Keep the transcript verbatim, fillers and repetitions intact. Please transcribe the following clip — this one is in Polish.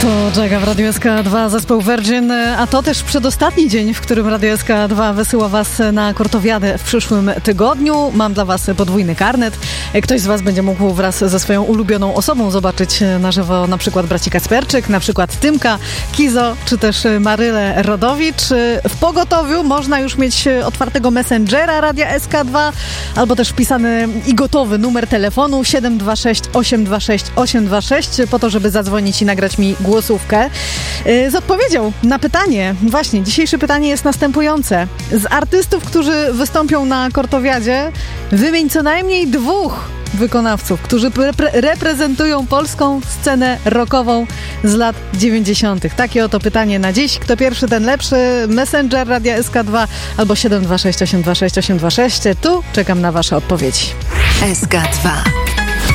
To Jaga w Radiu S K dwa, zespół Virgin, a to też przedostatni dzień, w którym Radio S K dwa wysyła Was na Kortowiadę w przyszłym tygodniu. Mam dla Was podwójny karnet. Ktoś z Was będzie mógł wraz ze swoją ulubioną osobą zobaczyć na żywo na przykład braci Kacperczyk, na przykład Tymka, Kizo, czy też Marylę Rodowicz. W pogotowiu można już mieć otwartego Messengera Radia S K dwa, albo też wpisany i gotowy numer telefonu siedem dwa sześć osiem dwa sześć osiem dwa sześć po to, żeby zadzwonić i nagrać mi głosówkę z odpowiedzią na pytanie. Właśnie, dzisiejsze pytanie jest następujące. Z artystów, którzy wystąpią na Kortowiadzie, wymień co najmniej dwóch wykonawców, którzy repre- reprezentują polską scenę rockową z lat dziewięćdziesiątych. Takie oto pytanie na dziś. Kto pierwszy, ten lepszy. Messenger Radia S K dwa albo siedem dwa sześć osiem dwa sześć osiem dwa sześć. Tu czekam na Wasze odpowiedzi. S K dwa.